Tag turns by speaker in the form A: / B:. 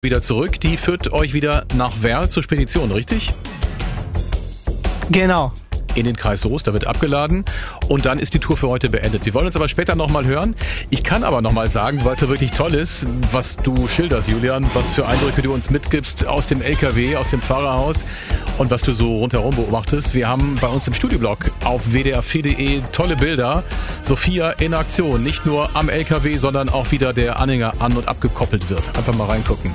A: Wieder zurück. Die führt euch wieder nach Werl zur Spedition, richtig?
B: Genau.
A: In den Kreis Soest, da wird abgeladen und dann ist die Tour für heute beendet. Wir wollen uns aber später nochmal hören. Ich kann aber nochmal sagen, weil es ja wirklich toll ist, was du schilderst, Julian, was für Eindrücke du uns mitgibst aus dem LKW, aus dem Fahrerhaus und was du so rundherum beobachtest. Wir haben bei uns im Studioblog auf wdr4.de tolle Bilder. Sophia in Aktion, nicht nur am LKW, sondern auch wieder der Anhänger an- und abgekoppelt wird. Einfach mal reingucken.